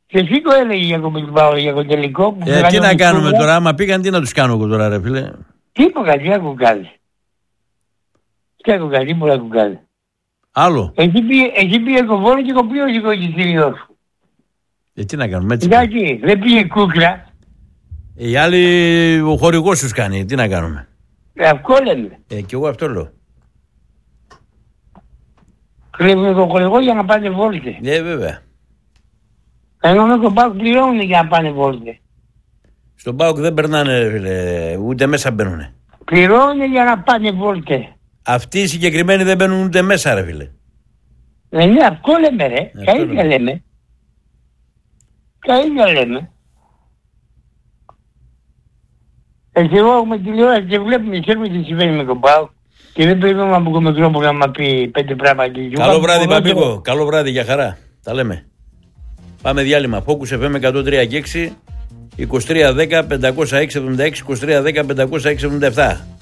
Και εσύ το έλεγε για το τελικό που τι να κάνουμε τώρα, άμα πήγαν, τι να τους κάνω εγώ τώρα, ρε φίλε. Τίποτα, τι να κουκάζει. Τι να κουκάζει, τίποτα να κουκάζει. Άλλο. Εκεί πήγε το Βόλο και το πήγε το εισιτήριό σου. Τι να κάνουμε, έτσι. Εντάξει, δεν πήγε κούκλα. Οι άλλοι, ο χορηγός τους κάνει, τι να κάνουμε. Αυτό λέμε. Κι εγώ αυτό λέω. Κλέβουν τον χορηγό για να πάνε βόλτες. Βέβαια. Ενώ με τον ΠΑΟΚ πληρώνουν για να πάνε βόλτες. Στον ΠΑΟΚ δεν περνάνε, φίλε, ούτε μέσα μπαίνουνε. Πληρώνουν για να πάνε βόλτες. Αυτοί οι συγκεκριμένοι δεν μπαίνουν ούτε μέσα, ρε φίλε. Ναι, αυτό λέμε, ρε. Καΐδια λέμε. Καΐδια λέμε. Εγώ με τηλεόραση και βλέπουμε, ξέρουμε τι συμβαίνει με τον ΠΑΟΚ. Και δεν περιμένουμε από το μικρό που να μας πει 5 πράγματα. Καλό βράδυ, Παπίκο. Καλό βράδυ, για χαρά. Τα λέμε. Πάμε διάλειμμα. Focus FM 103 και 6, 2310 506 76, 2310 506 77.